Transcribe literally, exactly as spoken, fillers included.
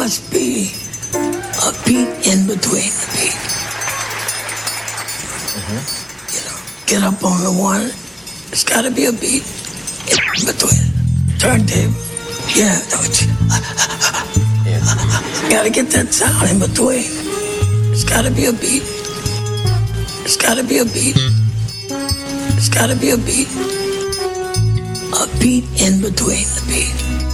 must be a beat in between the beat. Mm-hmm. You know, get up on the one. It's got to be a beat in between. Turntable. Yeah, don't you? Yeah. Got to get that sound in between. It's got to be a beat. It's got to be a beat. It's got to be a beat. A beat in between the beat.